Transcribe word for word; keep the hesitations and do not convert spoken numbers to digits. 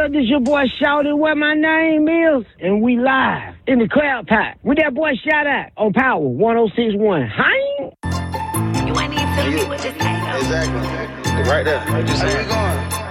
up? This your boy shouted what my name is. And we live in the Crab Pack with that boy Shout Out on Power one oh six point one. Hi. You ain't even feeling me with this. Exactly. Right there. What you saying?